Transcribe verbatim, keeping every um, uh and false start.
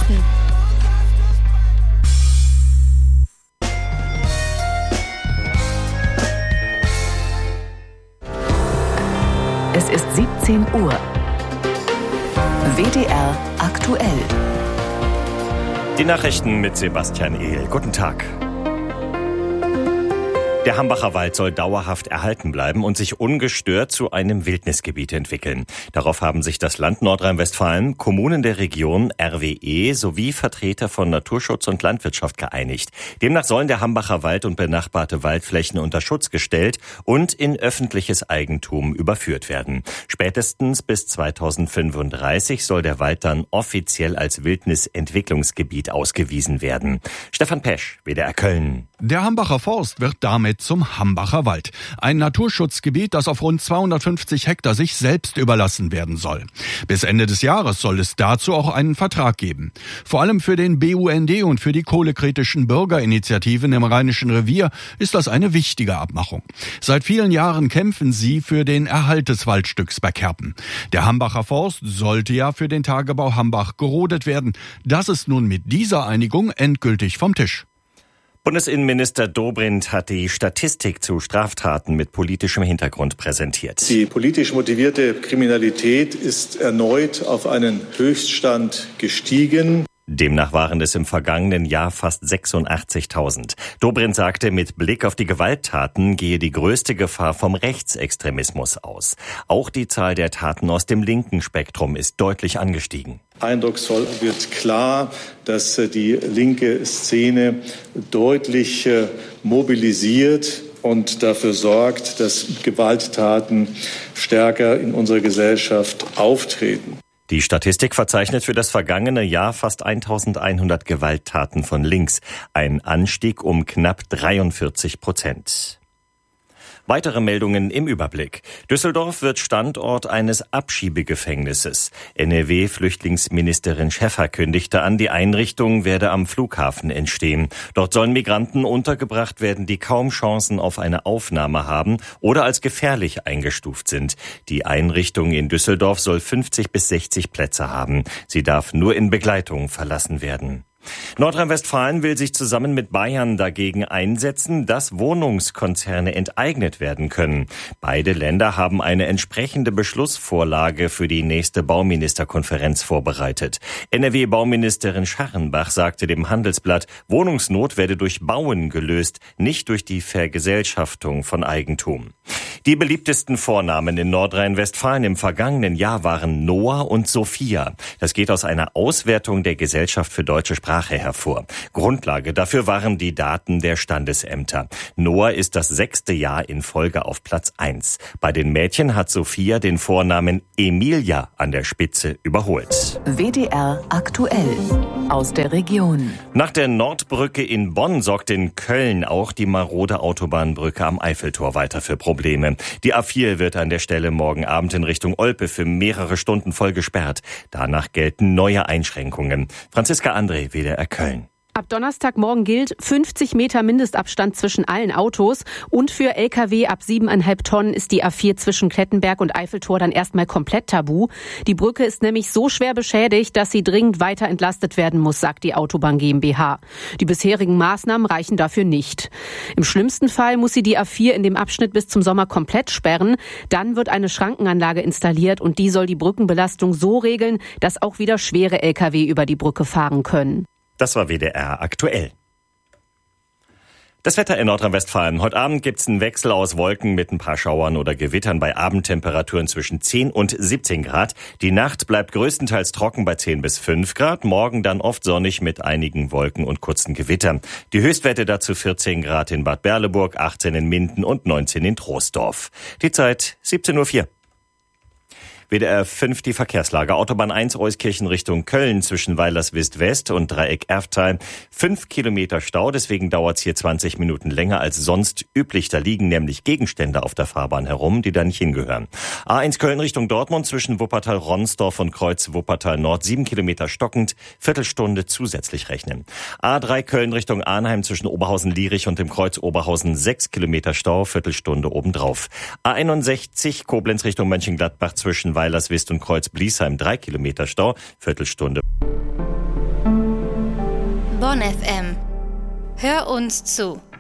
Nachrichten. Es ist siebzehn Uhr. W D R aktuell. Die Nachrichten mit Sebastian Ehl. Guten Tag. Der Hambacher Wald soll dauerhaft erhalten bleiben und sich ungestört zu einem Wildnisgebiet entwickeln. Darauf haben sich das Land Nordrhein-Westfalen, Kommunen der Region, R W E sowie Vertreter von Naturschutz und Landwirtschaft geeinigt. Demnach sollen der Hambacher Wald und benachbarte Waldflächen unter Schutz gestellt und in öffentliches Eigentum überführt werden. Spätestens bis zweitausendfünfunddreißig soll der Wald dann offiziell als Wildnisentwicklungsgebiet ausgewiesen werden. Stefan Pesch, W D R Köln. Der Hambacher Forst wird damit zum Hambacher Wald. Ein Naturschutzgebiet, das auf rund zweihundertfünfzig Hektar sich selbst überlassen werden soll. Bis Ende des Jahres soll es dazu auch einen Vertrag geben. Vor allem für den B U N D und für die kohlekritischen Bürgerinitiativen im Rheinischen Revier ist das eine wichtige Abmachung. Seit vielen Jahren kämpfen sie für den Erhalt des Waldstücks bei Kerpen. Der Hambacher Forst sollte ja für den Tagebau Hambach gerodet werden. Das ist nun mit dieser Einigung endgültig vom Tisch. Bundesinnenminister Dobrindt hat die Statistik zu Straftaten mit politischem Hintergrund präsentiert. Die politisch motivierte Kriminalität ist erneut auf einen Höchststand gestiegen. Demnach waren es im vergangenen Jahr fast sechsundachtzigtausend. Dobrindt sagte, mit Blick auf die Gewalttaten gehe die größte Gefahr vom Rechtsextremismus aus. Auch die Zahl der Taten aus dem linken Spektrum ist deutlich angestiegen. Eindrucksvoll wird klar, dass die linke Szene deutlich mobilisiert und dafür sorgt, dass Gewalttaten stärker in unserer Gesellschaft auftreten. Die Statistik verzeichnet für das vergangene Jahr fast eintausendeinhundert Gewalttaten von links, ein Anstieg um knapp dreiundvierzig Prozent. Weitere Meldungen im Überblick. Düsseldorf wird Standort eines Abschiebegefängnisses. N R W-Flüchtlingsministerin Schäffer kündigte an, die Einrichtung werde am Flughafen entstehen. Dort sollen Migranten untergebracht werden, die kaum Chancen auf eine Aufnahme haben oder als gefährlich eingestuft sind. Die Einrichtung in Düsseldorf soll fünfzig bis sechzig Plätze haben. Sie darf nur in Begleitung verlassen werden. Nordrhein-Westfalen will sich zusammen mit Bayern dagegen einsetzen, dass Wohnungskonzerne enteignet werden können. Beide Länder haben eine entsprechende Beschlussvorlage für die nächste Bauministerkonferenz vorbereitet. N R W-Bauministerin Scharrenbach sagte dem Handelsblatt, Wohnungsnot werde durch Bauen gelöst, nicht durch die Vergesellschaftung von Eigentum. Die beliebtesten Vornamen in Nordrhein-Westfalen im vergangenen Jahr waren Noah und Sophia. Das geht aus einer Auswertung der Gesellschaft für deutsche Sprache hervor. Grundlage dafür waren die Daten der Standesämter. Noah ist das sechste Jahr in Folge auf Platz eins. Bei den Mädchen hat Sophia den Vornamen Emilia an der Spitze überholt. W D R aktuell aus der Region. Nach der Nordbrücke in Bonn sorgt in Köln auch die marode Autobahnbrücke am Eiffeltor weiter für Probleme. Die A vier wird an der Stelle morgen Abend in Richtung Olpe für mehrere Stunden voll gesperrt. Danach gelten neue Einschränkungen. Franziska André, W D R Köln. Ab Donnerstagmorgen gilt fünfzig Meter Mindestabstand zwischen allen Autos und für L K W ab siebeneinhalb Tonnen ist die A vier zwischen Klettenberg und Eiffeltor dann erstmal komplett tabu. Die Brücke ist nämlich so schwer beschädigt, dass sie dringend weiter entlastet werden muss, sagt die Autobahn GmbH. Die bisherigen Maßnahmen reichen dafür nicht. Im schlimmsten Fall muss sie die A vier in dem Abschnitt bis zum Sommer komplett sperren. Dann wird eine Schrankenanlage installiert und die soll die Brückenbelastung so regeln, dass auch wieder schwere L K W über die Brücke fahren können. Das war W D R aktuell. Das Wetter in Nordrhein-Westfalen. Heute Abend gibt's einen Wechsel aus Wolken mit ein paar Schauern oder Gewittern bei Abendtemperaturen zwischen zehn und siebzehn Grad. Die Nacht bleibt größtenteils trocken bei zehn bis fünf Grad. Morgen dann oft sonnig mit einigen Wolken und kurzen Gewittern. Die Höchstwerte dazu vierzehn Grad in Bad Berleburg, achtzehn in Minden und neunzehn in Troisdorf. Die Zeit siebzehn Uhr vier. W D R fünf die Verkehrslage. Autobahn eins Euskirchen Richtung Köln zwischen Weilerswist West und Dreieck Erftal. Fünf Kilometer Stau, deswegen dauert's hier zwanzig Minuten länger als sonst üblich. Da liegen nämlich Gegenstände auf der Fahrbahn herum, die da nicht hingehören. A eins Köln Richtung Dortmund zwischen Wuppertal-Ronsdorf und Kreuz Wuppertal Nord. Sieben Kilometer stockend, Viertelstunde zusätzlich rechnen. A drei Köln Richtung Arnheim zwischen Oberhausen-Lierich und dem Kreuz Oberhausen. Sechs Kilometer Stau, Viertelstunde obendrauf. A einundsechzig Koblenz Richtung Mönchengladbach zwischen Weilerswist und Kreuz Bliesheim, drei Kilometer Stau, Viertelstunde. Bonn F M. Hör uns zu.